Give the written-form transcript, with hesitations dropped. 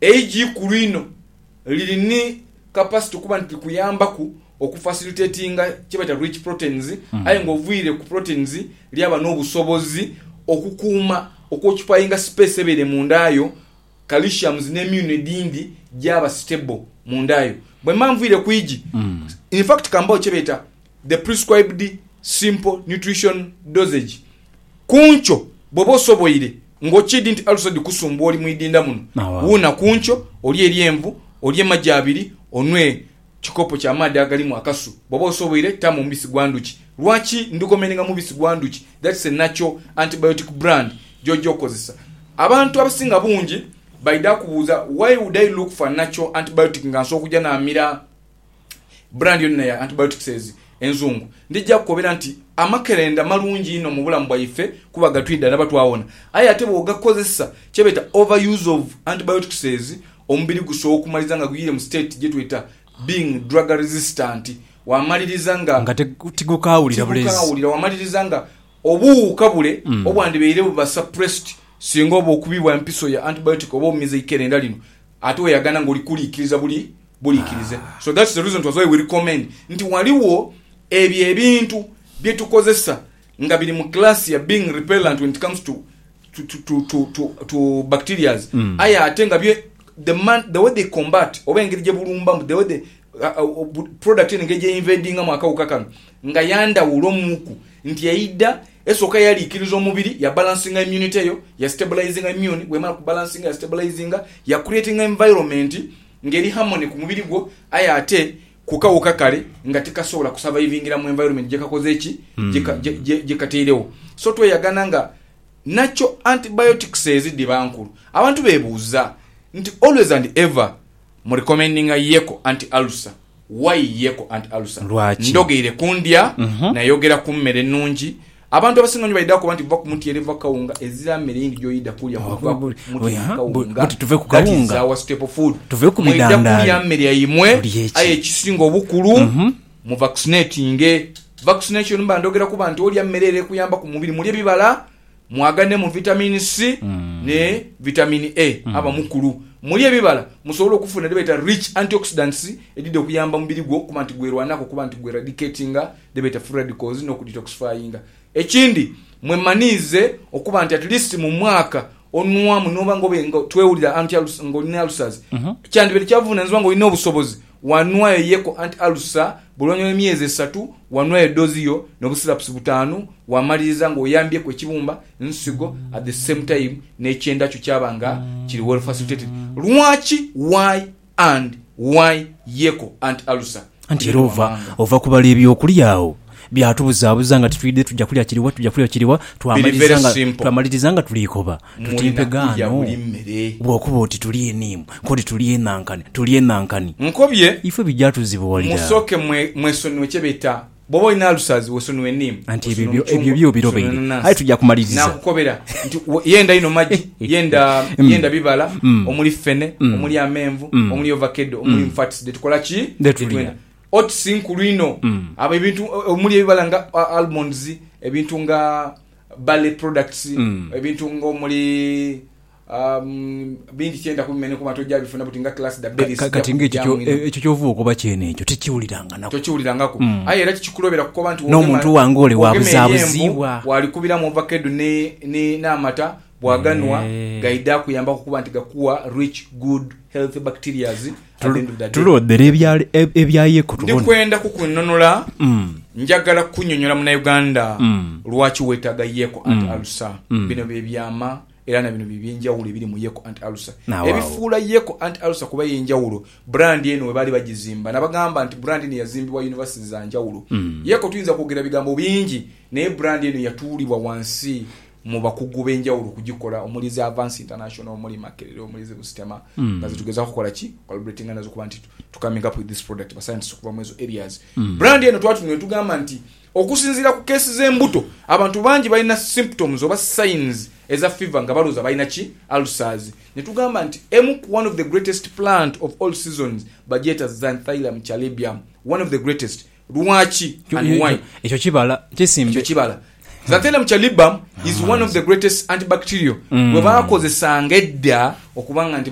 AG kulino lilini capacity kuba nti kuyambaku okufacilitatinga kibata rich proteins aye ngovuire ku proteins lyaba n'obusobozi okukuuma occupying space ebere mundayo calciums ne immune dindi jaba stable mundayo bwe manvuire kuiji in fact kambao kibeta the prescribed simple nutrition dosage kuncho bobo soboire ngochidi nti alusadi kusumba oli mwidinda muno una kuncho oli eryemvu oli emajabiri onwe chikopo cha madi agalimu akasu bobo soboire tamu mbisi gwanduchi lwachi ndukomenenga mubisi gwanduchi that's a natural antibiotic brand jojo kozesa abantu abasinga bungi baida kubuza why would I look for natural antibiotic nganso kujja na amira brand yonna ya antibiotic says enzungu ndijja kukobera nti amakerenda malungi ino mu bulamu bwaife kuba gatwida nabatwawona aye ate bogakozesa chebeta overuse of antibiotics says omubiri guso okumaliza nga guyire mu state je twita being drug resistant wamaliriza nga tigukawulira bulezi wamaliriza nga obuukabule obwandibeere buba suppressed singo obukubibwa empiso ya antibiotic obo mize ikerenda lino ate oyagana ngoli kulikiriza bulikirize so that's the reason to why we recommend nti waliwo ebintu byetukozesa nga bili mu class ya being repellent when it comes to bacteria aya atenga bye the way they combat obengeri je bulumba the way the product ngeje invading amakauka kan nga yanda ulomuku nti yaida esoka yali ikirizo mubiri ya balancing immunity yo ya stabilizing immune we mara ku balancing ya stabilizing ya creating environment ngeri harmony ku mubiri gwo aya ate kukawuka kale nga tikasobola kusurvivingira mu environment je kakoze eki je kateerewo so to yagana nga nacho antibiotics ezidi bankulu abantu bebuuza nti always and ever mu recommending yeko anti ulcer why yeko anti ulcer ndogeire kundya na yogera ku mmere nungi abantu abasinga nyo baida ko bantu bva ku muti eleva kawunga ezira merindi joyida kulya muti tuve ku kawunga za wa staple food tuve ku bidanda kulya mmere yimwe aye kisingo obukulu mu vaccination mba ndogera ku bantu olya mmere kuyamba ku mubiri mulye bibala mwagane mu vitamin C ne vitamin A aba mukulu mulye bibala musobola okufuna debeta rich antioxidants edide okuyamba mubiri gwo kumanti gwerwanako kuba nti eradicatinga debeta free radicals no kudetoxifyinga ekindi mwemanize okuba nti at least mu mwaka onwa munoba ngobe twewulira anti-ulcer ngolina ulcers kyandibere kyavuna nzwango ino obusobozi wanwa yeko anti-ulcer bulonyo emyezi 3 wanwa edoziyo nobusirapusi 5 wamaliriza ngo oyambye ku ekibumba nsigo at the same time nekyenda kyo kyabanga kiri well facilitated lwachi why yeko anti-ulcer anti-rova ova kubala ebyokulyawo byatubuzabuza nga tutwide tujja kulya kiriwa twamalirizanga nga tulikoba tutimpegano bwokuba oti tuliye nimu kodi tuliye nankani nkobye ife bijatuzibwalira musoke mwesonwe kyebeta bobo ina ulcers wesonwe nimu anti ebyo birobeire ayi tujja kumaliriza nakukobera nti yenda ino maji yenda bibala omuli fene omuli amenvu omuli avocado omuli fats detukola ki otsinkuluino aba ebintu omuli ebibala nga almonds ebintu nga barley products ebintu nga omuli bindi kyenda kumene ku matoja bifuna butinga class da berries katinga ekyo kyovu okuba kyene ekyo tekiwuliranga nako tekiwulirangako aye era kikulobera kuko bantu n'omuntu wangole wabuzabuzibwa wali kubira mu avocado ne n'amata bwaganwa gaida kuyamba kuba nti gakuwa rich good healthy bacteria tulodere ebyaye kutubona ndikwenda kukunonola njagala kunyonyola mu Uganda lwachi wetaga yeko anti-ulcer bino bebyama era na bino bibyenjawulo ebiri mu yeko anti-ulcer ebifuula yeko anti-ulcer kuba yenjawulo brand eno webali bagizimba nabagamba nti brand eno yazimbibwa universities za njawulo yeko tuyinza kwogera bigambo bingi naye brand eno yatuulibwa wansi mu bakugu benjawulo kugikola omulize Advance International omuli Makerere omulize Busitema ngazi tugeza kukola ki collaborating nazo kuba nti to coming up with this product science kuba mwezo areas brand eno twatu tugamba nti okusinzira ku cases z'embuto abantu bangi balina symptoms oba signs eza fever nga baloza balina ki ulcers ne tugamba nti one of the greatest plant of all seasons Bajetas Xanthillum chalibium one of the greatest lwachi and why ekyo kibala kisimbe ekyo kibala Xanthillum chalibum is one of the greatest antibacterial. Webakozesanga edda okubanga